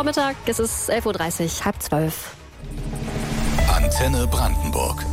Vormittag, es ist 11.30 Uhr, 11:30. Antenne Brandenburg.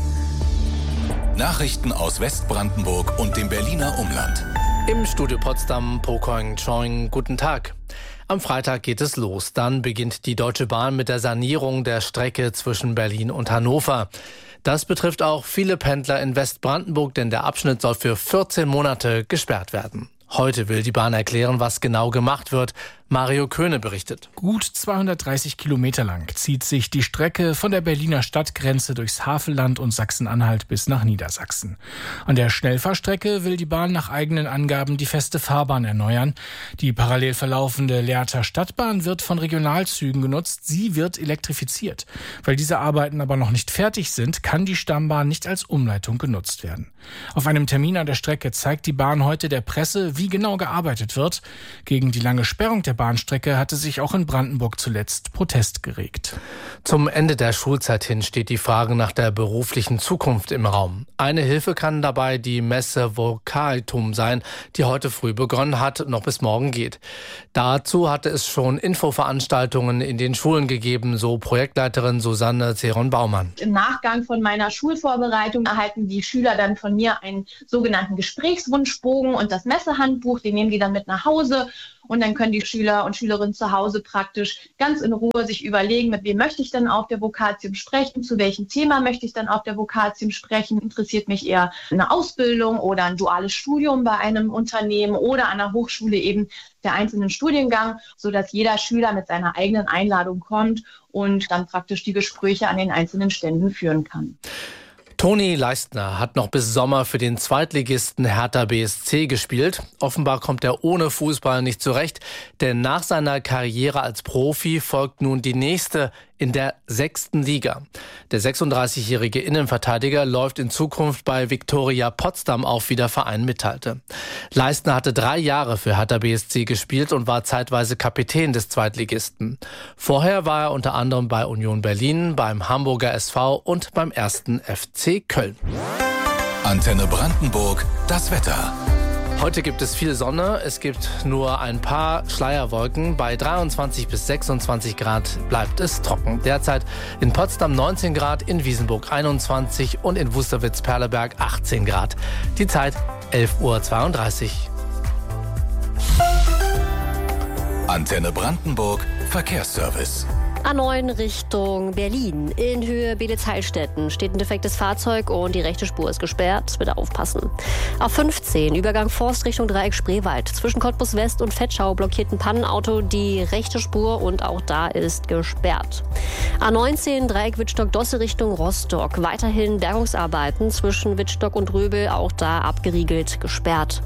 Nachrichten aus Westbrandenburg und dem Berliner Umland. Im Studio Potsdam, Pokoing Choing, guten Tag. Am Freitag geht es los. Dann beginnt die Deutsche Bahn mit der Sanierung der Strecke zwischen Berlin und Hannover. Das betrifft auch viele Pendler in Westbrandenburg, denn der Abschnitt soll für 14 Monate gesperrt werden. Heute will die Bahn erklären, was genau gemacht wird. Mario Köhne berichtet. Gut 230 Kilometer lang zieht sich die Strecke von der Berliner Stadtgrenze durchs Havelland und Sachsen-Anhalt bis nach Niedersachsen. An der Schnellfahrstrecke will die Bahn nach eigenen Angaben die feste Fahrbahn erneuern. Die parallel verlaufende Lehrter Stadtbahn wird von Regionalzügen genutzt. Sie wird elektrifiziert. Weil diese Arbeiten aber noch nicht fertig sind, kann die Stammbahn nicht als Umleitung genutzt werden. Auf einem Termin an der Strecke zeigt die Bahn heute der Presse, wie genau gearbeitet wird. Gegen die lange Sperrung der Bahnstrecke hatte sich auch in Brandenburg zuletzt Protest geregt. Zum Ende der Schulzeit hin steht die Frage nach der beruflichen Zukunft im Raum. Eine Hilfe kann dabei die Messe Vocatum sein, die heute früh begonnen hat, noch bis morgen geht. Dazu hatte es schon Infoveranstaltungen in den Schulen gegeben, so Projektleiterin Susanne Zeron-Baumann. Im Nachgang von meiner Schulvorbereitung erhalten die Schüler dann von mir einen sogenannten Gesprächswunschbogen und das Messehandbuch, den nehmen die dann mit nach Hause. Und dann können die Schüler und Schülerinnen zu Hause praktisch ganz in Ruhe sich überlegen, mit wem möchte ich denn auf der Vokatium sprechen, zu welchem Thema möchte ich dann auf der Vokatium sprechen. Interessiert mich eher eine Ausbildung oder ein duales Studium bei einem Unternehmen oder an der Hochschule eben der einzelnen Studiengang, sodass jeder Schüler mit seiner eigenen Einladung kommt und dann praktisch die Gespräche an den einzelnen Ständen führen kann. Toni Leistner hat noch bis Sommer für den Zweitligisten Hertha BSC gespielt. Offenbar kommt er ohne Fußball nicht zurecht, denn nach seiner Karriere als Profi folgt nun die nächste in der 6. Liga. Der 36-jährige Innenverteidiger läuft in Zukunft bei Viktoria Potsdam auf, wie der Verein mitteilte. Leistner hatte 3 Jahre für Hertha BSC gespielt und war zeitweise Kapitän des Zweitligisten. Vorher war er unter anderem bei Union Berlin, beim Hamburger SV und beim 1. FC Köln. Antenne Brandenburg, das Wetter. Heute gibt es viel Sonne, es gibt nur ein paar Schleierwolken. Bei 23 bis 26 Grad bleibt es trocken. Derzeit in Potsdam 19 Grad, in Wiesenburg 21 und in Wusterwitz-Perleberg 18 Grad. Die Zeit 11:32 Uhr. Antenne Brandenburg, Verkehrsservice. A9 Richtung Berlin. In Höhe Beelitz-Heilstätten steht ein defektes Fahrzeug und die rechte Spur ist gesperrt. Bitte aufpassen. A15 Übergang Forst Richtung Dreieck Spreewald. Zwischen Cottbus West und Vetschau blockiert ein Pannenauto die rechte Spur und auch da ist gesperrt. A19 Dreieck Wittstock-Dosse Richtung Rostock. Weiterhin Bergungsarbeiten zwischen Wittstock und Röbel, auch da abgeriegelt, gesperrt.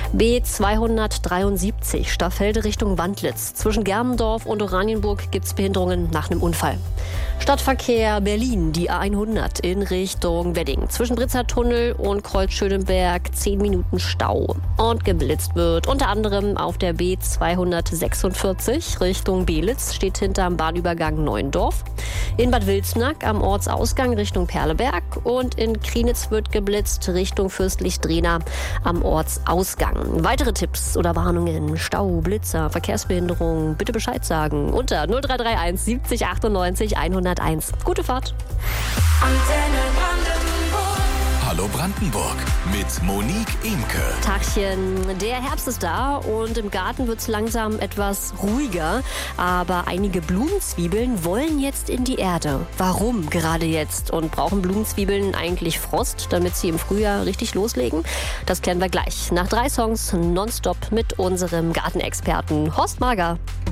B273 Staffelde Richtung Wandlitz. Zwischen Germendorf und Oranienburg gibt es Behinderungen nach einem Unfall. Stadtverkehr Berlin, die A100 in Richtung Wedding. Zwischen Britzertunnel und Kreuz-Schöneberg 10 Minuten Stau. Und geblitzt wird unter anderem auf der B246 Richtung Belitz, steht hinterm Bahnübergang Neuendorf. In Bad Wilsnack am Ortsausgang Richtung Perleberg und in Krienitz wird geblitzt Richtung Fürstlich-Drehna am Ortsausgang. Weitere Tipps oder Warnungen, Stau, Blitzer, Verkehrsbehinderung, bitte Bescheid sagen unter 0331 70 98 101. Gute Fahrt. Antenne Brandenburg. Hallo Brandenburg mit Monique Imke. Tagchen, der Herbst ist da und im Garten wird es langsam etwas ruhiger. Aber einige Blumenzwiebeln wollen jetzt in die Erde. Warum gerade jetzt? Und brauchen Blumenzwiebeln eigentlich Frost, damit sie im Frühjahr richtig loslegen? Das klären wir gleich. Nach 3 Songs nonstop mit unserem Gartenexperten Horst Mager.